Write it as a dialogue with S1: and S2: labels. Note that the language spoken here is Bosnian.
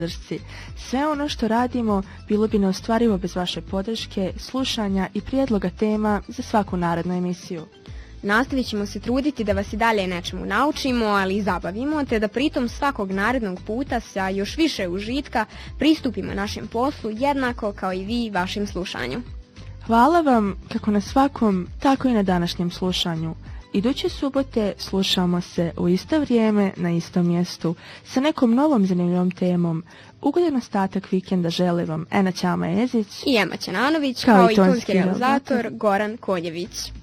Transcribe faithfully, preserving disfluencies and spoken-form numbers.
S1: podršci. Sve ono što radimo bilo bi neostvarivo bez vaše podrške, slušanja i prijedloga tema za svaku narednu emisiju.
S2: Nastavit ćemo se truditi da vas i dalje nečemu naučimo, ali i zabavimo, te da pritom svakog narednog puta sa još više užitka pristupimo našem poslu jednako kao i vi vašem slušanju.
S1: Hvala vam kako na svakom, tako i na današnjem slušanju. Iduće subote slušamo se u isto vrijeme na istom mjestu sa nekom novom zanimljivom temom. Ugodan ostatak vikenda žele vam Ena Ćama Jezić
S2: i Ema Ćananović,
S1: kao,
S2: kao
S1: i
S2: tonski realizator Goran Koljević.